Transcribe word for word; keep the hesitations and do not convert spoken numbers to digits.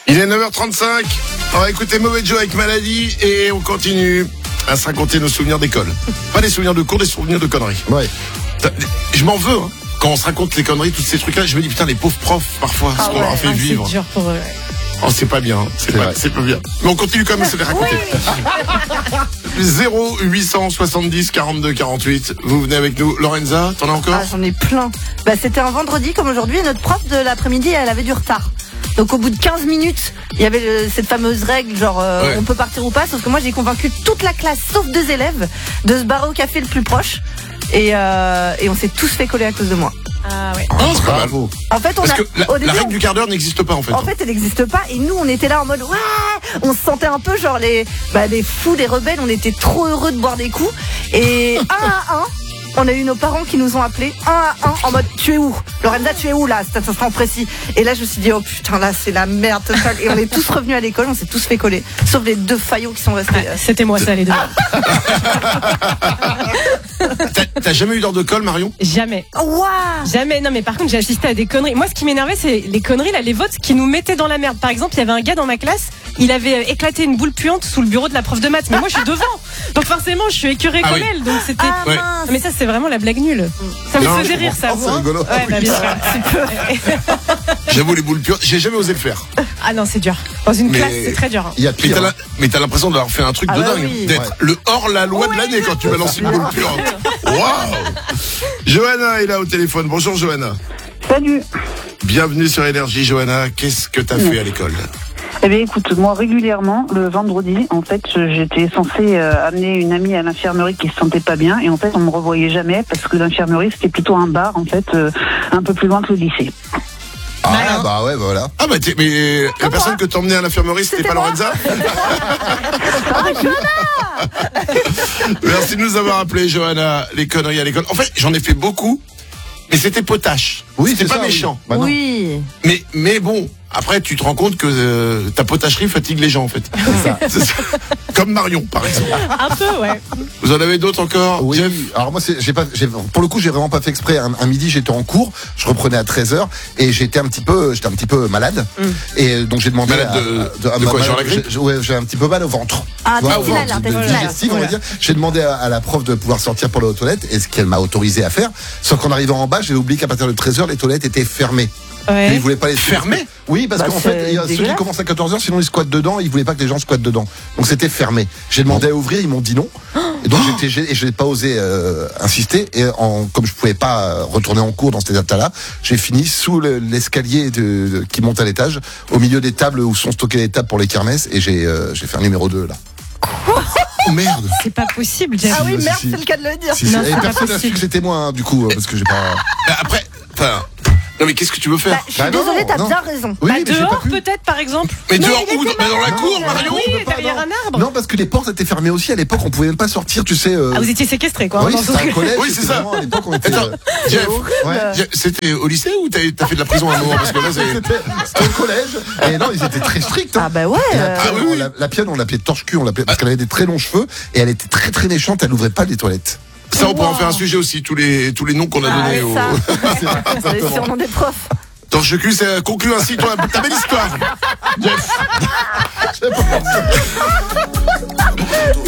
Il est neuf heures trente-cinq. On va écouter Mauvais Joe avec Maladie et on continue à se raconter nos souvenirs d'école. Pas des souvenirs de cours, des souvenirs de conneries. Ouais. Je m'en veux, hein. Quand on se raconte les conneries, tous ces trucs-là, je me dis putain, les pauvres profs, parfois, ce Ah qu'on ouais, leur a fait ah, vivre. C'est dur pour eux. Oh, c'est pas bien, c'est, C'est pas, vrai. c'est pas bien. Mais on continue quand même à se les raconter. zéro huit cent soixante-dix quarante-deux quarante-huit. Vous venez avec nous. Lorenza, t'en as encore? Ah, j'en ai plein. Bah, c'était un vendredi comme aujourd'hui et notre prof de l'après-midi, elle avait du retard. Donc au bout de quinze minutes, il y avait le- cette fameuse règle, genre euh, Ouais. on peut partir ou pas, sauf que moi j'ai convaincu toute la classe, sauf deux élèves, de se barrer au café le plus proche. Et, euh, et on s'est tous fait coller à cause de moi. Ah ouais. Oh, c'est pas mal. Bravo. En fait, on Parce a, que la, au la début, règle on- du quart d'heure n'existe pas en fait. En fait, elle n'existe pas. Et nous, on était là en mode, ouais, on se sentait un peu genre les, bah, des fous, des rebelles. On était trop heureux de boire des coups. Et un à un, on a eu nos parents qui nous ont appelés, un à un, en mode, tu es où? Lorenza, tu es où là? C'est un instant précis. Et là, je me suis dit, oh putain, là, c'est la merde totale. Et on est tous revenus à l'école, on s'est tous fait coller. Sauf les deux faillots qui sont restés. Ouais, C'était moi ça les deux. T'as, t'as jamais eu d'heure de colle, Marion? Jamais. Waouh! Jamais. Non mais par contre j'ai assisté à des conneries. Moi ce qui m'énervait c'est les conneries là, les votes qui nous mettaient dans la merde. Par exemple il y avait un gars dans ma classe, il avait euh, éclaté une boule puante sous le bureau de la prof de maths. Mais moi je suis devant. Donc forcément je suis écœurée Ah comme oui. elle. Donc c'était. Ah Ouais. mince! Mais ça c'est vraiment la blague nulle. Ça me Non, faisait je rire ça. Oh, vous, c'est hein rigolo. Ouais bah bien sûr. J'avoue, les boules pures, j'ai jamais osé le faire. Ah non c'est dur. Dans une Mais- classe c'est très dur. hein. Il y a Mais pire. t'as, la- mais t'as l'impression d'avoir fait un truc Ah de bah dingue. oui. D'être Ouais. le hors-la-loi de l'année quand tu balances une boule pure. Waouh! Johanna est là au téléphone. Bonjour Johanna. Salut. Bienvenue sur Énergie, Johanna. Qu'est-ce que t'as fait à l'école? Eh bien, écoute, moi, régulièrement, le vendredi, en fait, j'étais censée euh, amener une amie à l'infirmerie qui se sentait pas bien. Et en fait, on me revoyait jamais parce que l'infirmerie, c'était plutôt un bar, en fait, euh, un peu plus loin que le lycée. Ah, Malin. bah ouais, bah voilà. Ah bah t'es- mais la personne que t'emmenais à l'infirmerie, c'était, C'était pas moi. Lorenza? Merci de nous avoir appelé, Johanna. Les conneries à l'école. En fait, j'en ai fait beaucoup, mais c'était potache. Oui, c'était c'est pas ça, méchant. oui. Bah non. Oui! Mais, mais bon, après, tu te rends compte que euh, ta potacherie fatigue les gens, en fait. C'est ça. Comme Marion, par exemple. Un peu ouais. Vous en avez d'autres encore? Oui, Jeff? alors moi, c'est, j'ai pas, j'ai, pour le coup, j'ai vraiment pas fait exprès. Un, un midi, j'étais en cours, je reprenais à treize heures et j'étais un petit peu, j'étais un petit peu malade. Et donc j'ai demandé. Malade à- de- à de ma- quoi, malade- genre la grippe? j'ai- Ouais, j'ai un petit peu mal au ventre. Ah, Tu vois, intestinal, au ventre, de- intestinal. digestif, on va Voilà. dire. J'ai demandé à, à la prof de pouvoir sortir pour aller aux toilettes et ce qu'elle m'a autorisé à faire. Sauf qu'en arrivant en bas, j'ai oublié qu'à partir de treize heures, les toilettes étaient fermées. Mais Ouais. ils voulaient pas les Fermées? Oui, parce Bah, qu'en c'est fait, il y a ceux qui dégueulasse. commencent à quatorze heures, sinon ils squattent dedans, ils voulaient pas que les gens squattent dedans. Donc c'était fermé. J'ai demandé à ouvrir, ils m'ont dit non. Et donc j'étais gêné et je n'ai pas osé euh, insister. Et en, comme je pouvais pas euh, retourner en cours dans cet état-là, j'ai fini sous le- l'escalier de, de- qui monte à l'étage, au milieu des tables où sont stockées les tables pour les kermesses, et j'ai euh, j'ai fait un numéro deux là. Oh merde! C'est pas possible Jeff. Ah oui, si, merde, si. c'est le cas de le dire. Si, Non, si. c'est Et pas personne n'a su possible. que c'était moi, hein, du coup, euh, parce que j'ai pas. Mais après, enfin, non mais qu'est-ce que tu veux faire? Bah, je suis Bah non, désolée, t'as non. bien raison. Oui, Bah, mais j'ai pas dehors pu. peut-être par exemple. Mais Non, dehors il où? était Bah, dans la malade. cour, Non, Marion? Oui, peux pas, derrière non. un arbre. Non, parce que les portes étaient fermées aussi. À l'époque, on pouvait même pas sortir, tu sais. euh, Ah vous étiez séquestrés quoi. Oui, dans c'était ce- un collège. Oui, c'est c'était ça. vraiment, à l'époque, on était. Attends, euh, Jeff, Ouais. Jeff, c'était au lycée ou t'as, t'as fait de la prison à un moment? Parce que là, c'est... C'était c'était au collège. Et non, ils étaient très stricts. hein. Ah bah ouais. Et la euh, pienne, Ah oui, on oui. l'a- la pienne, on l'appelait torche-cul, on l'appelait parce qu'elle avait des très longs cheveux et elle était très très méchante. Elle n'ouvrait pas les toilettes. Ça, on pourrait en Wow. faire un sujet aussi, tous les, tous les noms qu'on a Ah, donnés ouais, au... ça. C'est vrai, C'est les exactement. surnoms des profs. Torche-cul, ça conclut ainsi toi, ta belle histoire. Jeff.